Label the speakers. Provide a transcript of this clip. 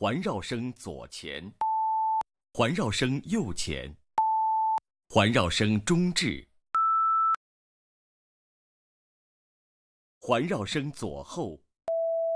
Speaker 1: 环绕声左前，环绕声右前，环绕声中置，环绕声左后，